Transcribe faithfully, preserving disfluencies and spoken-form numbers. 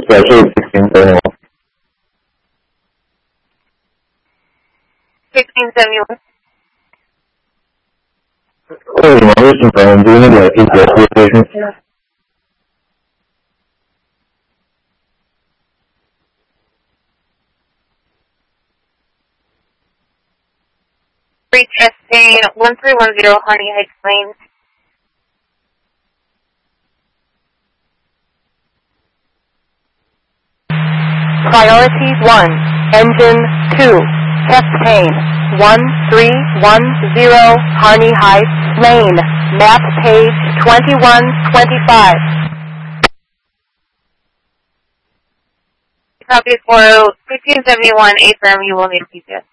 especially sixteen seventy-one. sixteen seventy-one. Oh, you know, just confirm, do you need a P C S location? Yeah. Reach Estate one three one zero Harney Heights Lane. Priority one, engine two, chest pain, one three one zero Harney Heights Lane, map page twenty-one twenty-five. Copy for sixteen seventy-one, A firm, you will need P C S.